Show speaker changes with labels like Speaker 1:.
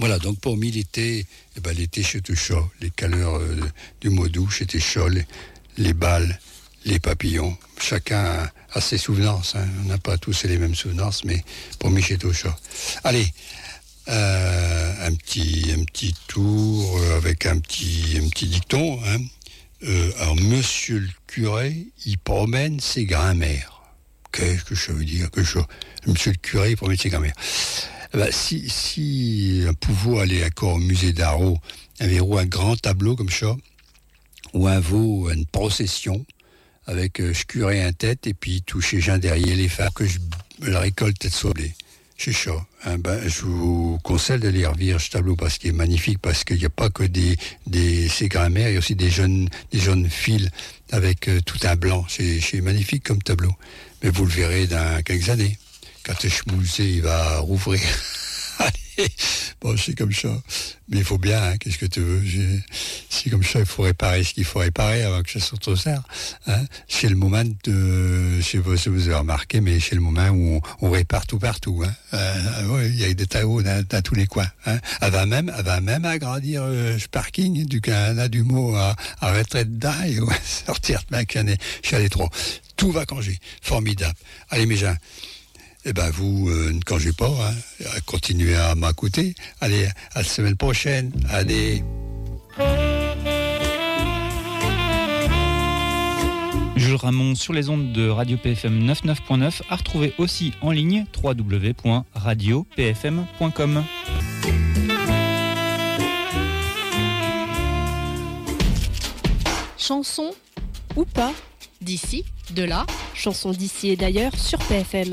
Speaker 1: Voilà, donc pour moi, l'été c'était chaud. Les chaleurs du mois d'août, c'était chaud. Les balles, les papillons. Chacun a ses souvenances. Hein. On n'a pas tous les mêmes souvenances, mais pour moi, c'était chaud. Allez, un petit tour avec un petit dicton. Hein. Alors, monsieur le curé, il promène ses grands-mères. Qu'est-ce que ça veut dire que ça? Monsieur le curé, il promène ses grands-mères. Si un pouvoir aller encore au musée d'Arro, un grand tableau comme ça, ou une procession avec je curé en tête et puis toucher gens derrière les femmes que je la récolte tête sablée. C'est ça. Hein, je vous conseille d'aller revoir ce tableau parce qu'il est magnifique, parce qu'il n'y a pas que ces grands-mères, il y a aussi des jeunes filles avec tout un blanc. C'est magnifique comme tableau. Mais vous le verrez dans quelques années. Quand le musée va rouvrir. Allez, bon, c'est comme ça. Mais il faut bien, hein, qu'est-ce que tu veux? C'est comme ça, il faut réparer ce qu'il faut réparer avant que ça sorte au cerf. Hein. C'est le moment je sais pas si vous avez remarqué, mais c'est le moment où on répare tout partout. Hein. Ouais, il y a des travaux dans tous les coins. Hein. Elle va même agrandir ce parking du Canada du mot à retraite dedans et sortir de ma canne. Je suis allé trop. Tout va changer. Formidable. Allez, mes gens. Vous, ne congez pas, hein. Continuez à m'écouter. Allez, à la semaine prochaine. Allez.
Speaker 2: Jules Ramon sur les ondes de Radio PFM 99.9, à retrouver aussi en ligne www.radiopfm.com.
Speaker 3: Chanson ou pas, d'ici, de là, chanson d'ici et d'ailleurs sur PFM.